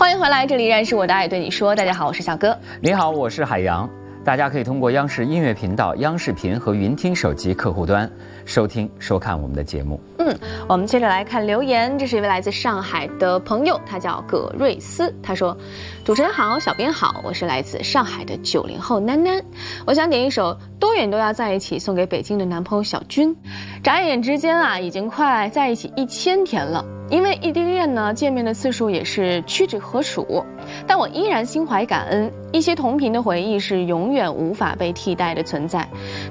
欢迎回来，这里依然是我的爱对你说。大家好，我是小哥。 你好，我是海洋。大家可以通过央视音乐频道、央视频和云听手机客户端收听、收看我们的节目。 我们接着来看留言，这是一位来自上海的朋友，他叫葛瑞斯。他说：“主持人好，小编好，我是来自上海的90后囡囡，我想点一首《多远都要在一起》送给北京的男朋友小军。眨眼之间啊，已经快在一起1000天了。因为异地恋呢，见面的次数也是屈指可数，但我依然心怀感恩。一些同频的回忆是永远无法被替代的存在。